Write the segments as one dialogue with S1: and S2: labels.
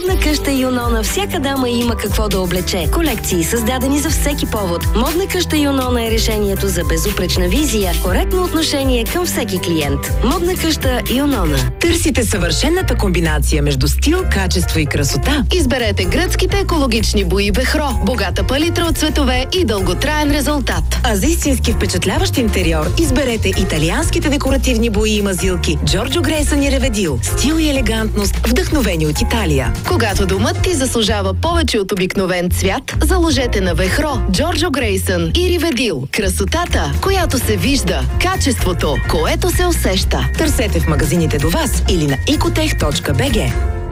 S1: модна къща Юнона всяка дама има какво да облече. Колекции създадени за всеки повод. Модна къща Юнона е решението за безупречна визия, коректно отношение към всеки клиент. Модна къща Юнона.
S2: Търсите съвършената комбинация между стил, качество и красота?
S3: Изберете гръцките екологични бои Бехро. Богата палитра от цветове и дълготраен резултат.
S2: А за истински впечатляващ интериор изберете италианските декоративни бои и мазилки Джорджо Грейсън и Реведил. Стил и елегантност, вдъхновени от Италия.
S3: Когато домът ти заслужава повече от обикновен цвят, заложете на Вехро, Джорджо Грейсън и Риведил. Красотата, която се вижда. Качеството, което се усеща.
S2: Търсете в магазините до вас или на ecotech.bg.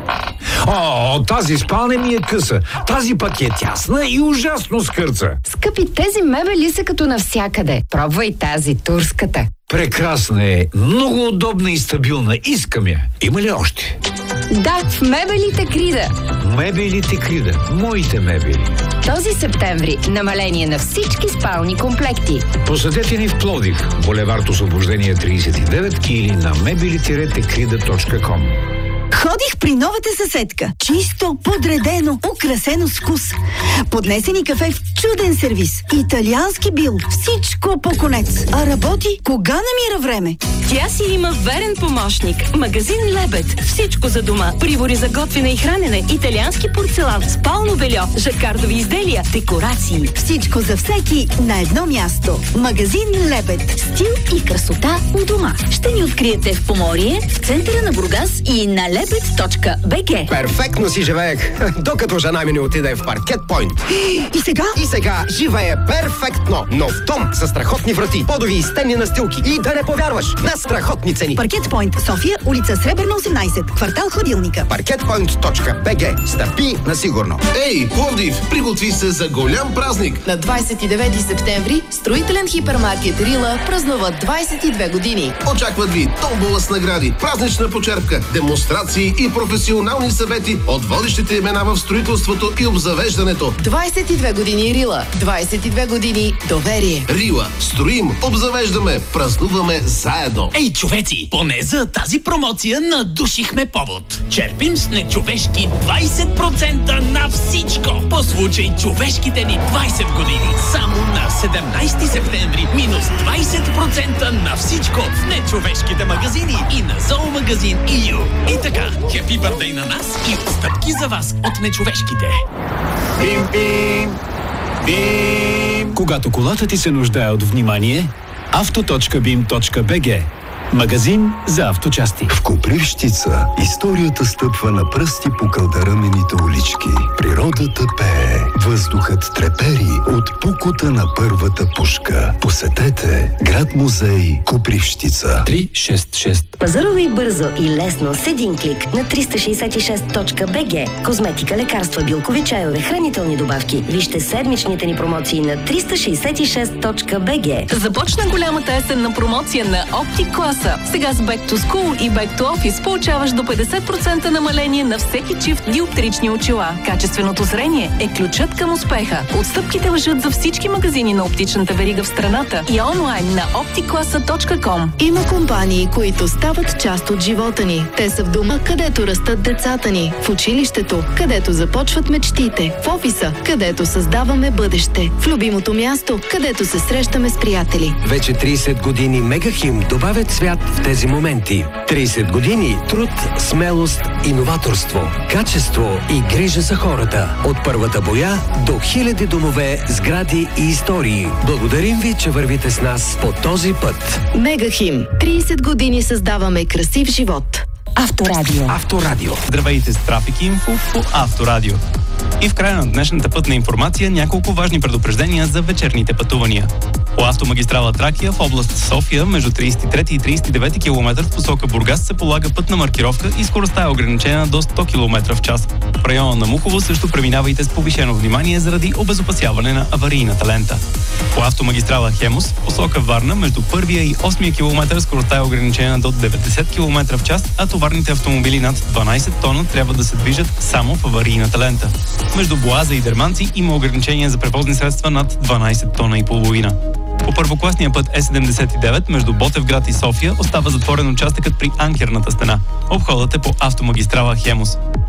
S4: Тази спалня ми е къса. Тази пък е тясна и ужасно скърца.
S5: Скъпи, тези мебели са като навсякъде. Пробвай тази, турската.
S4: Прекрасна е, много удобна и стабилна. Искам я. Има ли още?
S5: Да, в мебелите Крида.
S4: Мебелите Крида. Моите мебели.
S5: Този септември намаление на всички спални комплекти.
S4: Посетете ни в Пловдив, булевард Освобождение 39 или на mebelitiretekrida.com.
S6: Ходих при новата съседка. Чисто, подредено, украсено с вкус. Поднесени кафе в чуден сервис. Италиански бил. Всичко по конец. А работи, кога намира време?
S1: Тя си има верен помощник. Магазин Лебед. Всичко за дома. Прибори за готвене и хранене. Италиански порцелан. Спално бельо. Жаккардови изделия. Декорации.
S6: Всичко за всеки на едно място. Магазин Лебед. Стил и красота у дома. Ще ни откриете в Поморие, в центъра на Бургас и на lebed.bg.
S7: Перфектно си живеех, докато жена ми не отиде в Паркет Пойнт.
S6: И сега?
S7: И сега живее перфектно, но в дом със страхотни врати, подови и стенни настилки и да не повярваш, на страхотни цени.
S6: Паркет Пойнт, София, улица Сребърна 18, квартал Хладилника.
S7: Parketpoint.bg. Стъпи на сигурно.
S8: Ей, Пловдив, приготви се за голям празник.
S3: На 29 септември строителен хипермаркет Рила празнува 22 години.
S8: Очакват ви томбола с награди, празнична почерпка, демонстрации и професионални съвети от водещите имена в строителството и обзавеждането.
S3: 22 години Рила, 22 години доверие.
S8: Рила. Строим, обзавеждаме, празнуваме заедно.
S9: Ей, човеци, поне за тази промоция надушихме повод. Черпим с нечовешки 20% на всичко. По случай човешките ни 20 години. Само на 17 септември минус 20% на всичко в нечовешките магазини и на зоомагазин EU. И така, хепи бърдей на нас и отстъпки за вас от нечовешките.
S10: Бим-бим! Бим! Когато колата ти се нуждае от внимание, auto.bim.bg. Магазин за авточасти.
S11: В Копривщица историята стъпва на пръсти по кълдарамените улички. Природата пее, въздухът трепери от пукота на първата пушка. Посетете град-музей Копривщица.
S10: 366.
S1: Пазарувай бързо и лесно с един клик на 366.bg. Козметика, лекарства, билкови чайове, хранителни добавки. Вижте седмичните ни промоции на 366.bg.
S12: Започна голямата есенна промоция на OptiClass. Сега с Back to School и Back to Office получаваш до 50% намаление на всеки чифт диоптрични очила. Качественото зрение е ключът към успеха. Отстъпките важат за всички магазини на оптичната верига в страната и онлайн на opticlass.com.
S3: Има компании, които стават част от живота ни. Те са в дома, където растат децата ни, в училището, където започват мечтите, в офиса, където създаваме бъдеще, в любимото място, където се срещаме с приятели.
S7: Вече 30 години Мегахим добавят свят в тези моменти. 30 години труд, смелост, иноваторство, качество и грижа за хората. От първата боя до хиляди домове, сгради и истории. Благодарим ви, че вървите с нас по този път.
S3: Мегахим. 30 години създаваме красив живот.
S1: Авторадио.
S10: Здравейте с Трафик Инфо по Авторадио. И в края на днешната пътна информация няколко важни предупреждения за вечерните пътувания. По автомагистрала Тракия в област София между 33 и 39 км в посока Бургас се полага пътна маркировка и скоростта е ограничена до 100 км в час. В района на Мухово също преминавайте с повишено внимание заради обезопасяване на аварийната лента. По автомагистрала Хемус в посока Варна между първия и 8 км скоростта е ограничена до 90 км в час, а товарните автомобили над 12 тона трябва да се движат само в аварийната лента. Между Боаза и Дерманци има ограничения за превозни средства над 12 тона и половина. По първокласния път Е79 между Ботевград и София остава затворен участъкът при Анкерната стена. Обходът е по автомагистрала Хемус.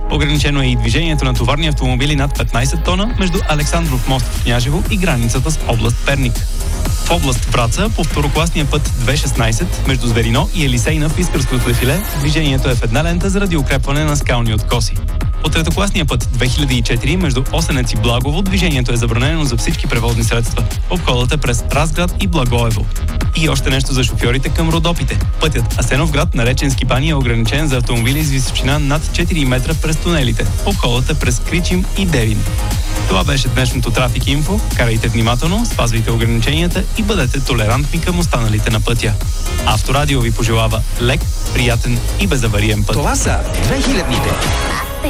S10: Ограничено е и движението на товарни автомобили над 15 тона между Александров мост в Княжево и границата с област Перник. В област Враца по второкласния път 216 между Зверино и Елисейна в Искърското дефиле движението е в една лента заради укрепване на скални откоси. По третокласния път 2004 между Осенец и Благово движението е забранено за всички превозни средства. Обходът е през Разград и Благоево. И още нещо за шофьорите към Родопите. Пътят Асеновград, наречен Скибани, е ограничен за автомобили с височина над 4 метра през тунелите. Обходът е през Кричим и Девин. Това беше днешното Трафик Инфо. Карайте внимателно, спазвайте ограниченията и бъдете толерантни към останалите на пътя. Авторадио ви пожелава лек, приятен и безавариен път.
S7: Това са 2000-те.